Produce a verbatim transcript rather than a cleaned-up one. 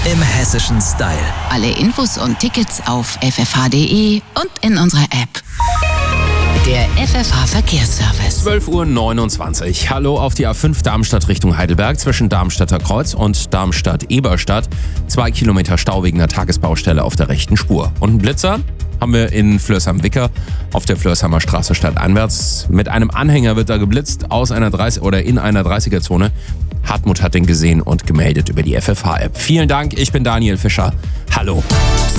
im hessischen Style. Alle Infos und Tickets auf f f h punkt d e und in unserer App. Der F F H Verkehrsservice. zwölf Uhr neunundzwanzig. Hallo auf die A fünf Darmstadt Richtung Heidelberg zwischen Darmstadter Kreuz und Darmstadt-Eberstadt. Zwei Kilometer Stau wegen einer Tagesbaustelle auf der rechten Spur. Und einen Blitzer haben wir in Flörsheim-Wicker auf der Flörsheimer Straße stadteinwärts. Mit einem Anhänger wird da geblitzt aus einer dreißig oder in einer dreißiger-Zone. Hartmut hat den gesehen und gemeldet über die F F H-App. Vielen Dank, ich bin Daniel Fischer. Hallo.